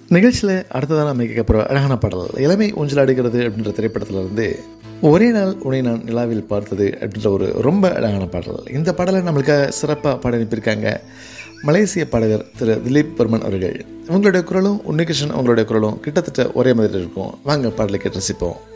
நிகழ்ச்சியில் அடுத்ததான் நம்ம கேட்க போகிற அழகான பாடல் இளமை ஊஞ்சலாடுகிறது அப்படின்ற திரைப்படத்தில் இருந்து ஒரே நாள் உன்னை நான் நிலாவில் பார்த்தது அப்படின்ற ஒரு ரொம்ப அழகான பாடல். இந்த பாடலை நம்மளுக்காக சிறப்பாக பாட அனுப்பியிருக்காங்க மலேசிய பாடகர் திரு திலீப் வர்மன் அவர்கள். உங்களுடைய குரலும் உன்னிகிருஷ்ணன் அவங்களுடைய குரலும் கிட்டத்தட்ட ஒரே மாதிரி இருக்கும். வாங்க பாடலை கேட்டு ரசிப்போம்.